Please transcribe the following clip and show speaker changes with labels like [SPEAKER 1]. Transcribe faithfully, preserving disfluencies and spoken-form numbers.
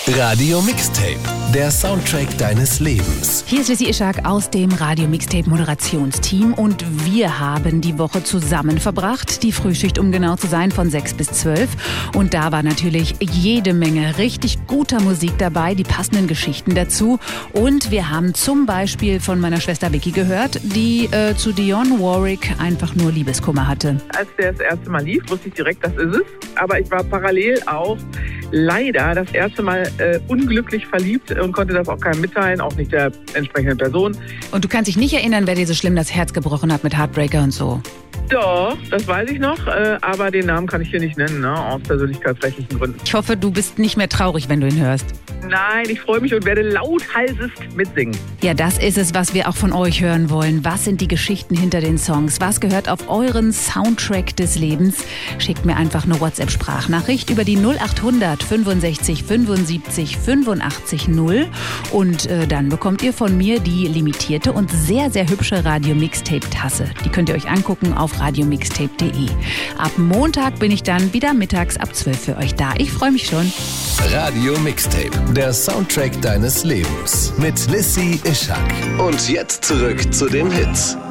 [SPEAKER 1] Radio Mixtape, der Soundtrack deines Lebens.
[SPEAKER 2] Hier ist Lissy Ischak aus dem Radio Mixtape Moderationsteam und wir haben die Woche zusammen verbracht. Die Frühschicht, um genau zu sein, von sechs bis zwölf. Und da war natürlich jede Menge richtig guter Musik dabei, die passenden Geschichten dazu. Und wir haben zum Beispiel von meiner Schwester Vicky gehört, die äh, zu Dionne Warwick einfach nur Liebeskummer hatte.
[SPEAKER 3] Als der das erste Mal lief, wusste ich direkt, das ist es. Aber ich war parallel auch leider das erste Mal äh, unglücklich verliebt und konnte das auch keinem mitteilen, auch nicht der entsprechenden Person.
[SPEAKER 2] Und du kannst dich nicht erinnern, wer dir so schlimm das Herz gebrochen hat mit Heartbreaker und so?
[SPEAKER 3] Doch, das weiß ich noch, äh, aber den Namen kann ich hier nicht nennen, ne, aus persönlichkeitsrechtlichen Gründen.
[SPEAKER 2] Ich hoffe, du bist nicht mehr traurig, wenn du ihn hörst.
[SPEAKER 3] Nein, ich freue mich und werde lauthalsest mitsingen.
[SPEAKER 2] Ja, das ist es, was wir auch von euch hören wollen. Was sind die Geschichten hinter den Songs? Was gehört auf euren Soundtrack des Lebens? Schickt mir einfach eine WhatsApp-Sprachnachricht über die null acht hundert fünfundsechzig fünfundsiebzig fünfundachtzig null und äh, dann bekommt ihr von mir die limitierte und sehr, sehr hübsche Radio-Mixtape-Tasse. Die könnt ihr euch angucken auf radio mixtape punkt de. Ab Montag bin ich dann wieder mittags ab zwölf für euch da. Ich freue mich schon.
[SPEAKER 1] Radio Mixtape, der Soundtrack deines Lebens mit Lissy Ischak. Und jetzt zurück zu den Hits.